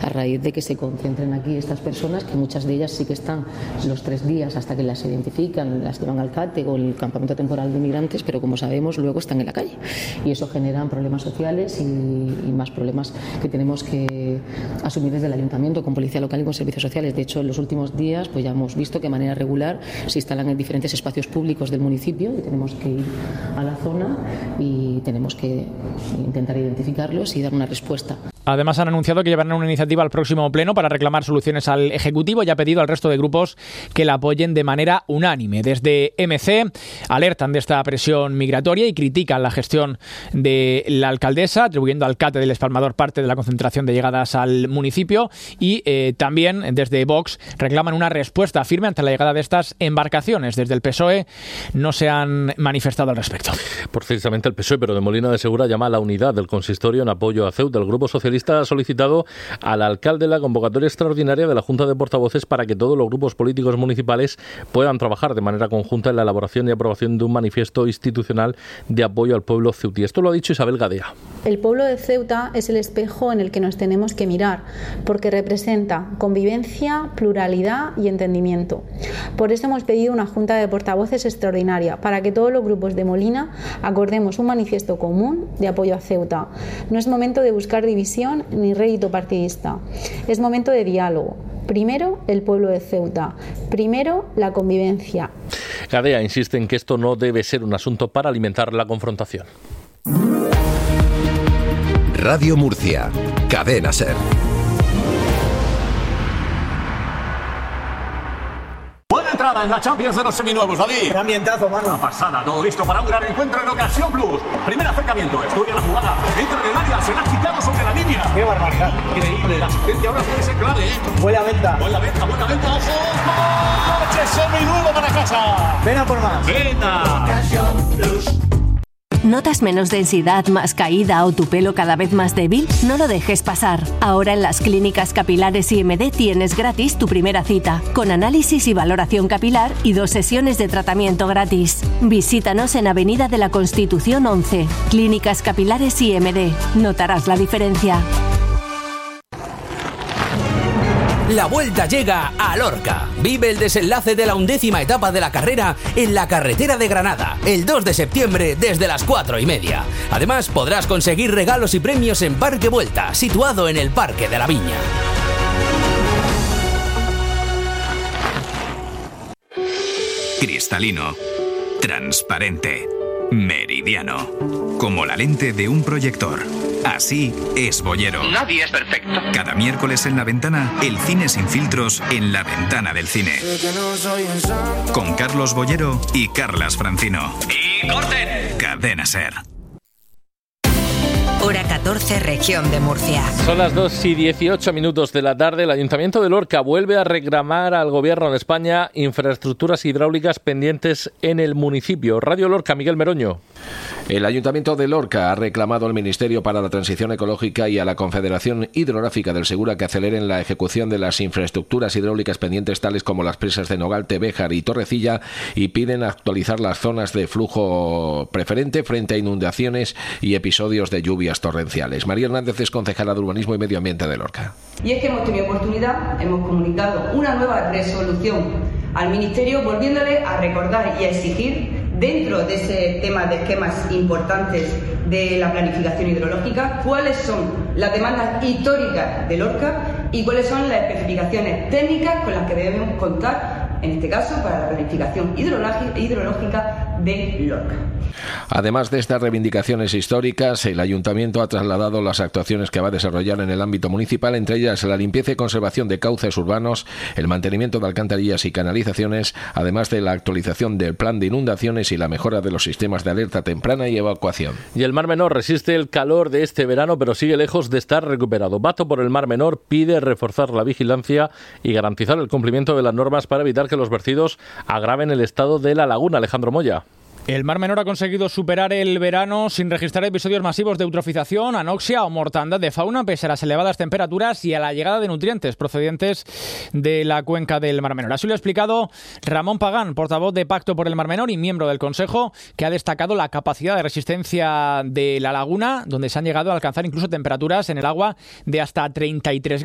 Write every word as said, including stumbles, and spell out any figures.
a raíz de que se concentren aquí estas personas, que muchas de ellas sí que están los tres días hasta que las identifican, las llevan al CATE o el campamento temporal de inmigrantes, pero como sabemos luego están en la calle y eso genera problemas sociales y, y más problemas que tenemos que asumir desde el ayuntamiento con policía local y con servicios sociales. De hecho, en los últimos días pues ya hemos visto que de manera regular se instalan en diferentes espacios públicos del municipio y tenemos que ir a la zona y tenemos que intentar identificarlos y dar una respuesta. Además, han anunciado que llevarán una iniciativa al próximo pleno para reclamar soluciones al Ejecutivo y ha pedido al resto de grupos que la apoyen de manera unánime. Desde M C alertan de esta presión migratoria y critican la gestión de la alcaldesa, atribuyendo al CATE del Espalmador parte de la concentración de llegadas al municipio. Y eh, también desde Vox reclaman una respuesta firme ante la llegada de estas embarcaciones. Desde el P S O E no se han manifestado al respecto. Precisamente el P S O E, pero de Molina de Segura, llama a la unidad del consistorio en apoyo a Ceuta. El Grupo Socialista ha solicitado al alcalde la convocatoria extraordinaria de la Junta de Portavoces para que todos los grupos políticos municipales puedan trabajar de manera conjunta en la elaboración y aprobación de un manifiesto institucional de apoyo al pueblo ceutí. Esto lo ha dicho Isabel Gadea. El pueblo de Ceuta es el espejo en el que nos tenemos que mirar, porque representa convivencia, pluralidad y entendimiento. Por eso hemos pedido una Junta de Portavoces extraordinaria, para que todos los grupos de Molina acordemos un manifiesto común de apoyo a Ceuta. No es momento de buscar división ni rédito partidista. Es momento de diálogo. Primero, el pueblo de Ceuta. Primero, la convivencia. Gadea insiste en que esto no debe ser un asunto para alimentar la confrontación. Radio Murcia, Cadena SER. Buena entrada en la Champions de los seminuevos, David. Qué ambientazo, mano. Una pasada, todo listo para un gran encuentro en Ocasión Plus. Primer acercamiento, estudia la jugada. Entra en el área, se la ha quitado sobre la línea. Qué barbaridad. Increíble, la asistencia ahora puede ser clave, ¿eh? Buena venta. Buena venta, buena venta, ojo. ¡Oh! ¡Coche seminuevo para casa! Ven a por más. ¡Venta! Ocasión Plus. ¿Notas menos densidad, más caída o tu pelo cada vez más débil? No lo dejes pasar. Ahora en las clínicas capilares I M D tienes gratis tu primera cita, con análisis y valoración capilar y dos sesiones de tratamiento gratis. Visítanos en Avenida de la Constitución once. Clínicas capilares I M D. Notarás la diferencia. La vuelta llega a Lorca. Vive el desenlace de la undécima etapa de la carrera en la carretera de Granada, el dos de septiembre desde las cuatro y media. Además, podrás conseguir regalos y premios en Parque Vuelta, situado en el Parque de la Viña. Cristalino, transparente, meridiano, como la lente de un proyector. Así es Boyero. Nadie es perfecto. Cada miércoles en La Ventana, el cine sin filtros en la ventana del cine. Con Carlos Boyero y Carlas Francino. ¡Y corten! Cadena SER. Hora catorce, región de Murcia. Son las dos y dieciocho minutos de la tarde. El Ayuntamiento de Lorca vuelve a reclamar al Gobierno de España infraestructuras hidráulicas pendientes en el municipio. Radio Lorca, Miguel Meroño. El Ayuntamiento de Lorca ha reclamado al Ministerio para la Transición Ecológica y a la Confederación Hidrográfica del Segura que aceleren la ejecución de las infraestructuras hidráulicas pendientes tales como las presas de Nogalte, Béjar y Torrecilla y piden actualizar las zonas de flujo preferente frente a inundaciones y episodios de lluvias torrenciales. María Hernández es concejala de Urbanismo y Medio Ambiente de Lorca. Y es que hemos tenido oportunidad, hemos comunicado una nueva resolución al Ministerio volviéndole a recordar y a exigir dentro de ese tema de esquemas importantes de la planificación hidrológica cuáles son las demandas históricas de Lorca y cuáles son las especificaciones técnicas con las que debemos contar, en este caso, para la planificación hidrológica de Lorca. Además de estas reivindicaciones históricas, el Ayuntamiento ha trasladado las actuaciones que va a desarrollar en el ámbito municipal, entre ellas la limpieza y conservación de cauces urbanos, el mantenimiento de alcantarillas y canalizaciones, además de la actualización del plan de inundaciones y la mejora de los sistemas de alerta temprana y evacuación. Y el Mar Menor resiste el calor de este verano, pero sigue lejos de estar recuperado. Bato por el Mar Menor pide reforzar la vigilancia y garantizar el cumplimiento de las normas para evitar que los vertidos agraven el estado de la laguna. Alejandro Moya. El Mar Menor ha conseguido superar el verano sin registrar episodios masivos de eutrofización, anoxia o mortandad de fauna, pese a las elevadas temperaturas y a la llegada de nutrientes procedentes de la cuenca del Mar Menor. Así lo ha explicado Ramón Pagán, portavoz de Pacto por el Mar Menor y miembro del Consejo, que ha destacado la capacidad de resistencia de la laguna, donde se han llegado a alcanzar incluso temperaturas en el agua de hasta treinta y tres grados.